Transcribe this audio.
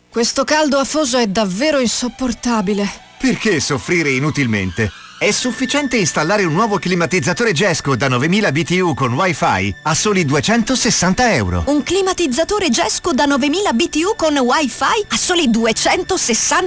Questo caldo afoso è davvero insopportabile. Perché soffrire inutilmente? È sufficiente installare un nuovo climatizzatore Gesco da 9000 BTU con Wi-Fi a soli €260. Un climatizzatore Gesco da 9000 BTU con Wi-Fi a soli €260?